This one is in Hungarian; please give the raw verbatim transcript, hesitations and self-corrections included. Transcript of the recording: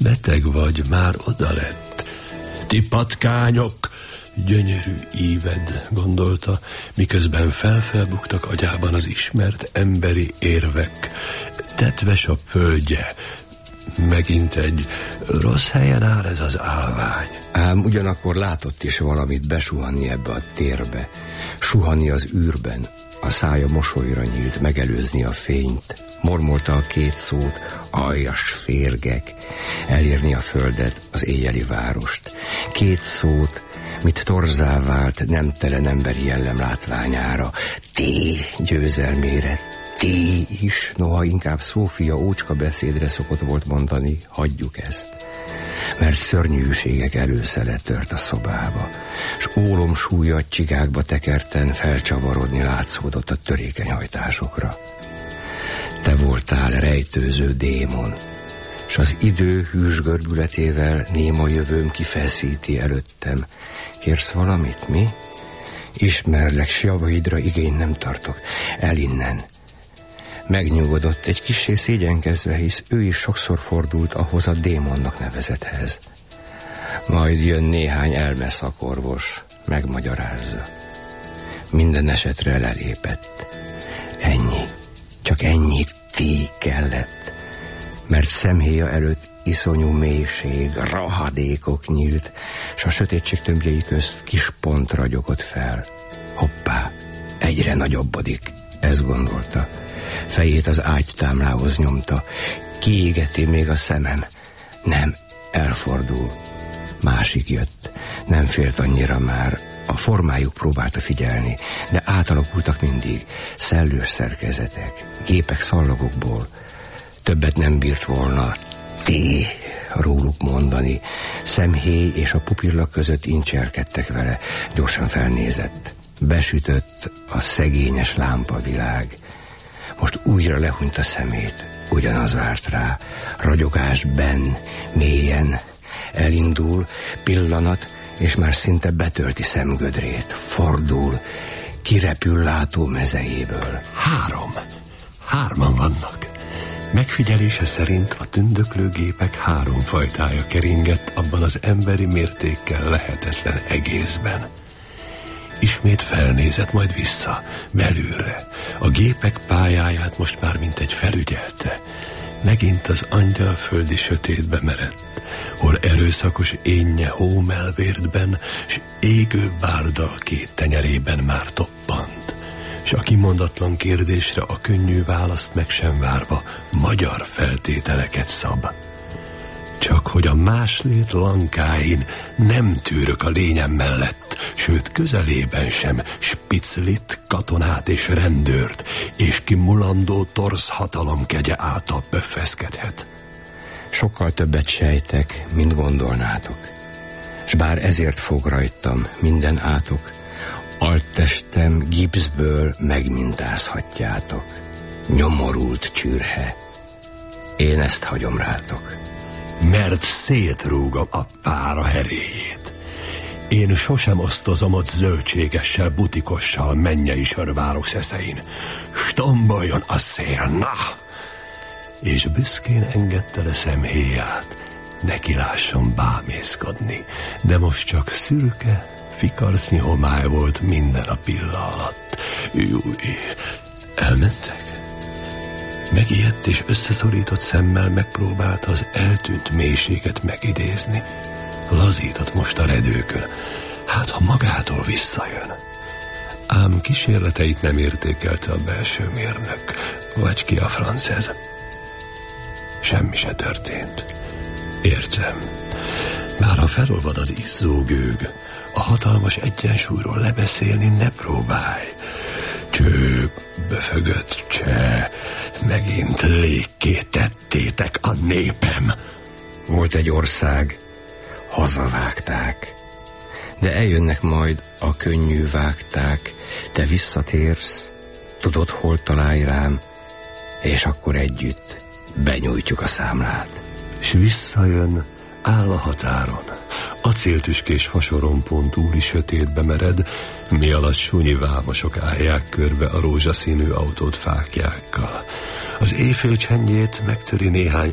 beteg vagy, már oda lett. Ti patkányok, gyönyörű íved, gondolta, miközben felfelbuktak agyában az ismert emberi érvek. Tetves a földje, megint egy rossz helyen áll ez az állvány. Ám ugyanakkor látott is valamit besuhanni ebbe a térbe, suhanni az űrben, a szája mosolyra nyílt, megelőzni a fényt, mormolta a két szót, aljas férgek, elérni a földet, az éjjeli várost. Két szót, mit torzá vált nemtelen emberi jellem látványára, té győzelmére, té is, noha inkább Szófia ócska beszédre szokott volt mondani, hagyjuk ezt. Mert szörnyűségek előszele tört a szobába, s ólom súlya csigákba tekerten felcsavarodni látszódott a törékeny hajtásokra. Te voltál rejtőző démon, s az idő hűs görbületével néma jövőm kifeszíti előttem. Kérsz valamit, mi? Ismerlek, s javaidra igényt nem tartok. El innen. Megnyugodott, egy kissé szégyenkezve, hisz ő is sokszor fordult ahhoz a démonnak nevezethez. Majd jön néhány elmeszakorvos, megmagyarázza. Minden esetre lelépett. Ennyi, csak ennyi ti kellett, mert szemhéja előtt iszonyú mélység, rahadékok nyílt, s a sötétség tömbjei közt kis pont ragyogott fel. Hoppá, egyre nagyobbodik, ezt gondolta. Fejét az ágytámlához nyomta. Kiégeti még a szemem. Nem, elfordul. Másik jött. Nem félt annyira már. A formájuk próbálta figyelni, de átalakultak mindig. Szellős szerkezetek, gépek szallagokból. Többet nem bírt volna té róluk mondani. Szemhéj és a pupilla között incselkedtek vele. Gyorsan felnézett. Besütött a szegényes lámpavilág. Most újra lehúnyt a szemét. Ugyanaz várt rá. Ragyogás benn, mélyen. Elindul, pillanat, és már szinte betölti szemgödrét. Fordul, kirepül látómezejéből. Három. Hárman vannak. Megfigyelése szerint a tündöklőgépek három fajtája keringett abban az emberi mértékkel lehetetlen egészben. Ismét felnézett, majd vissza, belülre. A gépek pályáját most már mintegy felügyelte. Megint az angyalföldi sötétbe merett, hol erőszakos énnye hómelvértben, s égő bárdal két tenyerében már toppant. S a kimondatlan kérdésre a könnyű választ meg sem várva magyar feltételeket szab. Csak hogy a máslét lankáin nem tűrök a lényem mellett, sőt közelében sem spiclit, katonát és rendőrt, és ki mulandó torz hatalom kegye által pöffeszkedhet. Sokkal többet sejtek, mint gondolnátok, s bár ezért fog rajtam minden átok, alttestem gipszből megmintázhatjátok. Nyomorult csürhe, én ezt hagyom rátok. Mert szétrúgom a pára heréjét. Én sosem osztozom ott zöldségessel, butikossal, mennyei sörvárok szeszerin. Stomboljon a szél, na! És büszkén engedte le szemhéját, neki lásson bámészkodni, de most csak szürke, fikarsznyi homály volt minden a pilla alatt. Júj, elmentek? Megijedt és összeszorított szemmel megpróbálta az eltűnt mélységet megidézni. Lazított most a redőkön. Hát, ha magától visszajön. Ám kísérleteit nem értékelte a belső mérnök, vagy ki a francez. Semmi se történt. Értem. Bár ha felolvad az izzógőg, a hatalmas egyensúlyról lebeszélni ne próbálj. Cső, böfögött cseh, megint légké tettétek a népem. Volt egy ország, hazavágták, de eljönnek majd a könnyű vágták. Te visszatérsz, tudod, hol találj rám, és akkor együtt benyújtjuk a számlát. S visszajön, áll a határon. Acéltüskés fasorompón túli sötétbe mered, mi alatt súnyi vámosok állják körbe a rózsaszínű autót fáklyákkal. Az éjfél csendjét megtöri néhány